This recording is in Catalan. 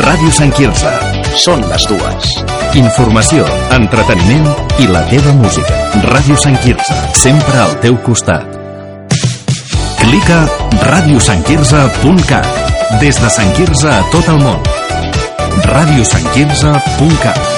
Ràdio Sant Quirze. Són les dues. Informació, entreteniment i la teva música. Ràdio Sant Quirze, sempre al teu costat. Clica radiosantquirze.cat. Des de Sant Quirze a tot el món. radiosantquirze.cat.